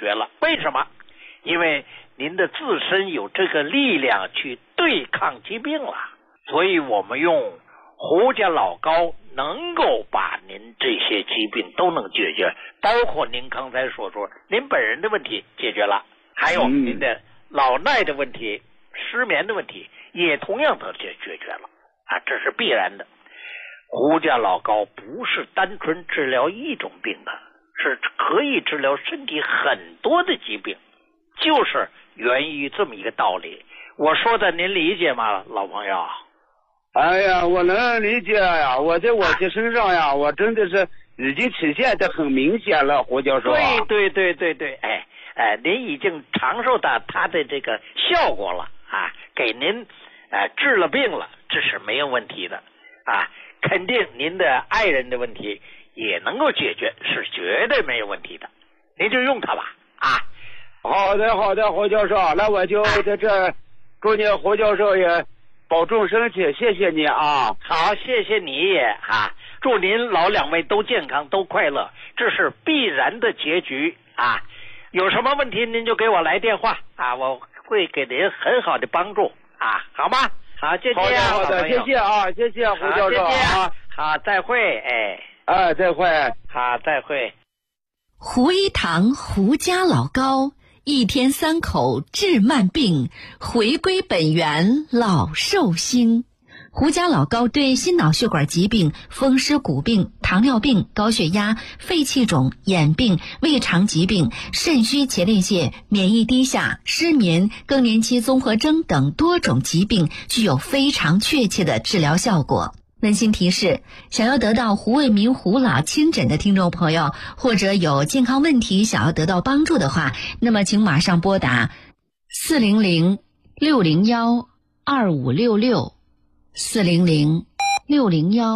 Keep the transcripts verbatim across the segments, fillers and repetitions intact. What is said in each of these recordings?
决了。为什么？因为您的自身有这个力量去对抗疾病了，所以我们用胡家老膏能够把您这些疾病都能解决，包括您刚才所说您本人的问题解决了，还有您的老耐的问题、失眠的问题也同样的解决决了啊，这是必然的。胡家老膏不是单纯治疗一种病的，是可以治疗身体很多的疾病，就是源于这么一个道理。我说的您理解吗，老朋友？ 哎呀，我能理解呀，我在我的身上呀，我真的是已经体现的很明显了，胡教授、啊。 对对对对对，哎哎，您已经尝受到它的这个效果了啊，给您呃治了病了，这是没有问题的啊。肯定您的爱人的问题也能够解决，是绝对没有问题的。您就用它吧啊。 好的好的，胡教授，那我就在这祝你胡教授也保重身体，谢谢你啊。 好，谢谢你也啊，祝您老两位都健康都快乐，这是必然的结局啊。有什么问题您就给我来电话啊，我会给您很好的帮助啊，好吗？好，谢谢。 好的好的，谢谢啊，谢谢胡教授啊。 好，再会，哎， 哎，再会， 好，再会。 胡一堂胡家老膏，一天三口治慢病，回归本源老寿星。胡家老膏对心脑血管疾病、风湿骨病、糖尿病、高血压、肺气肿、眼病、胃肠疾病、肾虚前列腺、免疫低下、失眠、更年期综合征等多种疾病具有非常确切的治疗效果。温馨提示，想要得到胡卫民胡老亲诊的听众朋友，或者有健康问题想要得到帮助的话，那么请马上拨打四零零六零幺二五六六四零零六零幺。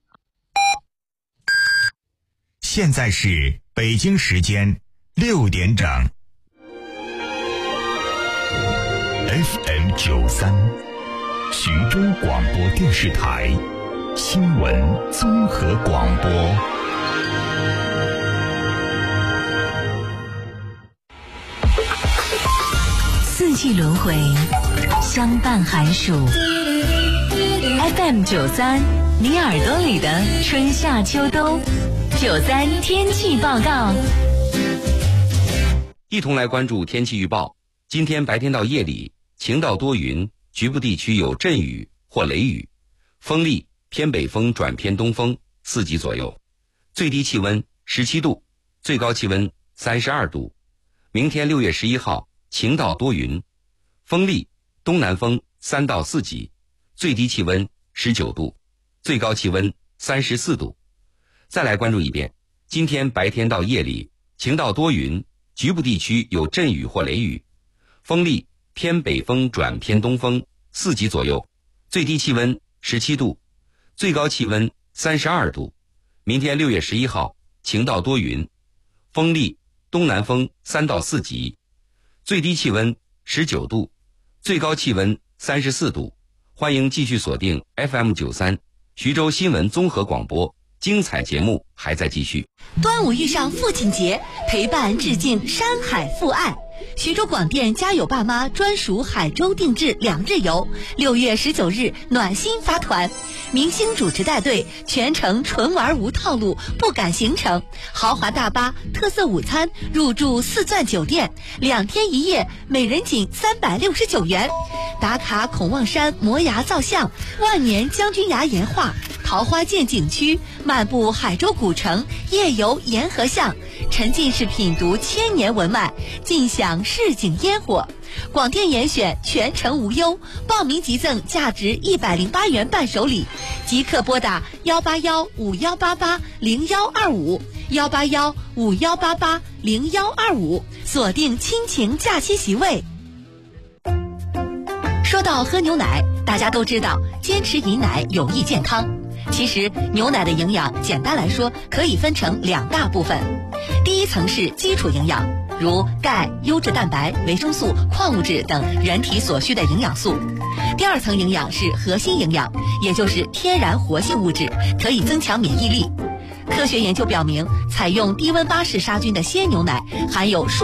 现在是北京时间六点整。F M 九三，徐州广播电视台新闻综合广播。 四季轮回，相伴寒暑。F M 九三，你耳朵里的春夏秋冬。九三天气报告， 一同来关注天气预报。今天白天到夜里晴到多云，局部地区有阵雨或雷雨，风力偏北风转偏东风，四级左右。最低气温十七度，最高气温三十二度。明天六月十一号晴到多云，风力东南风三到四级，最低气温十九度，最高气温三十四度。再来关注一遍，今天白天到夜里晴到多云，局部地区有阵雨或雷雨，风力偏北风转偏东风，四级左右，最低气温十七度，最高气温三十二度。明天六月十一号晴到多云，风力东南风三到四级，最低气温十九度，最高气温三十四度。欢迎继续锁定 F M 九三徐州新闻综合广播，精彩节目还在继续。 端午遇上父亲节，陪伴致敬山海父爱。徐州广电家有爸妈专属海州定制两日游，六月十九日暖心发团，明星主持带队，全程纯玩无套路，不赶行程，豪华大巴，特色午餐，入住四钻酒店，两天一夜，每人仅三百六十九元。打卡孔望山摩崖造像，万年将军崖岩画，桃花涧景区，漫步海州古城，夜游沿河巷，沉浸式品读千年文脉，尽享市井烟火。广电严选全程无忧，报名即赠价值一百零八元伴手礼，即刻拨打幺八幺五幺八八零幺二五幺八幺五幺八八零幺二五，锁定亲情假期席位。说到喝牛奶，大家都知道坚持饮奶有益健康。其实牛奶的营养简单来说可以分成两大部分，第一层是基础营养，如钙、优质蛋白、维生素、矿物质等人体所需的营养素。第二层营养是核心营养，也就是天然活性物质，可以增强免疫力。科学研究表明，采用低温巴氏杀菌的鲜牛奶含有数